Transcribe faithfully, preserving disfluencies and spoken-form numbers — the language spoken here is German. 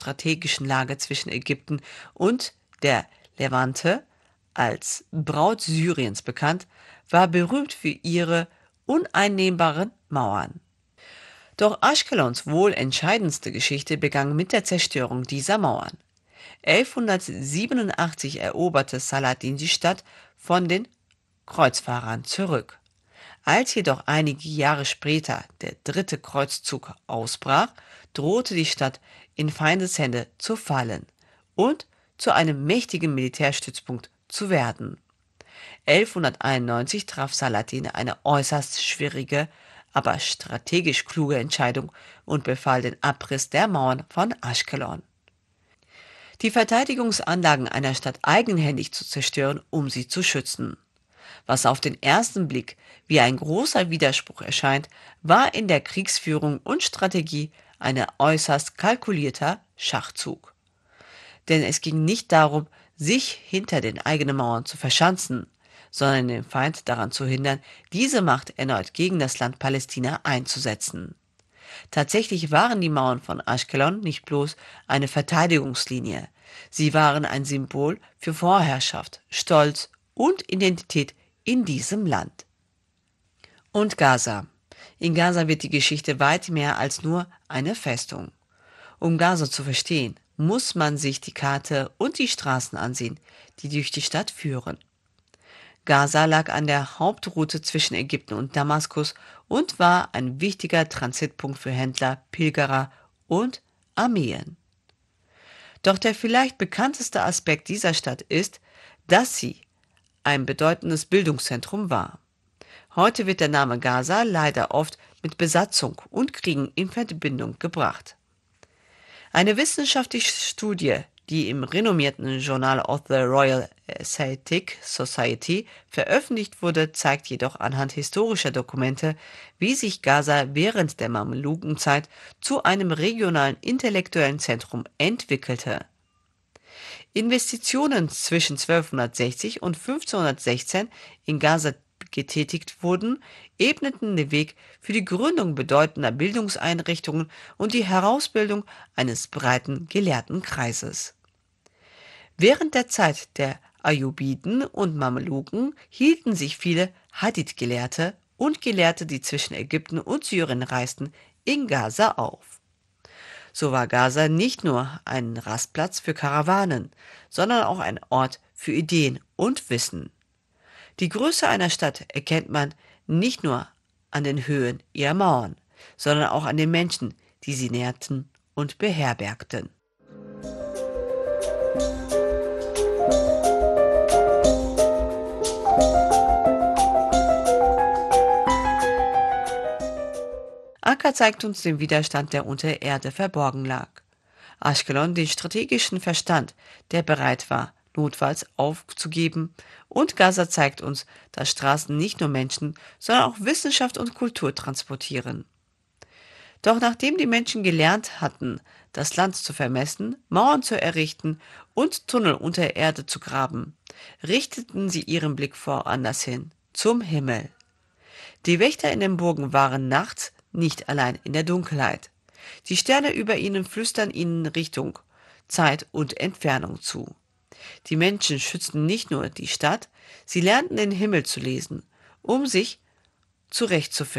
strategischen Lage zwischen Ägypten und der Levante, als Braut Syriens bekannt, war berühmt für ihre uneinnehmbaren Mauern. Doch Aschkelons wohl entscheidendste Geschichte begann mit der Zerstörung dieser Mauern. elfhundertsiebenundachtzig eroberte Saladin die Stadt von den Kreuzfahrern zurück. Als jedoch einige Jahre später der dritte Kreuzzug ausbrach, drohte die Stadt in Feindeshände zu fallen und zu einem mächtigen Militärstützpunkt zu werden. elfhunderteinundneunzig traf Saladin eine äußerst schwierige, aber strategisch kluge Entscheidung und befahl den Abriss der Mauern von Aschkelon. Die Verteidigungsanlagen einer Stadt eigenhändig zu zerstören, um sie zu schützen. Was auf den ersten Blick wie ein großer Widerspruch erscheint, war in der Kriegsführung und Strategie ein äußerst kalkulierter Schachzug. Denn es ging nicht darum, sich hinter den eigenen Mauern zu verschanzen, sondern den Feind daran zu hindern, diese Macht erneut gegen das Land Palästina einzusetzen. Tatsächlich waren die Mauern von Aschkelon nicht bloß eine Verteidigungslinie, sie waren ein Symbol für Vorherrschaft, Stolz und Identität in diesem Land. Und Gaza. In Gaza wird die Geschichte weit mehr als nur eine Festung. Um Gaza zu verstehen, muss man sich die Karte und die Straßen ansehen, die durch die Stadt führen. Gaza lag an der Hauptroute zwischen Ägypten und Damaskus und war ein wichtiger Transitpunkt für Händler, Pilgerer und Armeen. Doch der vielleicht bekannteste Aspekt dieser Stadt ist, dass sie ein bedeutendes Bildungszentrum war. Heute wird der Name Gaza leider oft mit Besatzung und Kriegen in Verbindung gebracht. Eine wissenschaftliche Studie, die im renommierten Journal of the Royal Asiatic Society veröffentlicht wurde, zeigt jedoch anhand historischer Dokumente, wie sich Gaza während der Mamlukenzeit zu einem regionalen intellektuellen Zentrum entwickelte. Investitionen zwischen zwölfhundertsechzig und fünfzehnhundertsechzehn in Gaza getätigt wurden, ebneten den Weg für die Gründung bedeutender Bildungseinrichtungen und die Herausbildung eines breiten Gelehrtenkreises. Während der Zeit der Ayyubiden und Mameluken hielten sich viele Hadith-Gelehrte und Gelehrte, die zwischen Ägypten und Syrien reisten, in Gaza auf. So war Gaza nicht nur ein Rastplatz für Karawanen, sondern auch ein Ort für Ideen und Wissen. Die Größe einer Stadt erkennt man nicht nur an den Höhen ihrer Mauern, sondern auch an den Menschen, die sie nährten und beherbergten. Akka zeigt uns den Widerstand, der unter der Erde verborgen lag. Aschkelon den strategischen Verstand, der bereit war, notfalls aufzugeben, und Gaza zeigt uns, dass Straßen nicht nur Menschen, sondern auch Wissenschaft und Kultur transportieren. Doch nachdem die Menschen gelernt hatten, das Land zu vermessen, Mauern zu errichten und Tunnel unter der Erde zu graben, richteten sie ihren Blick woanders hin, zum Himmel. Die Wächter in den Burgen waren nachts nicht allein in der Dunkelheit. Die Sterne über ihnen flüstern ihnen Richtung, Zeit und Entfernung zu. Die Menschen schützten nicht nur die Stadt, sie lernten den Himmel zu lesen, um sich zurechtzufinden.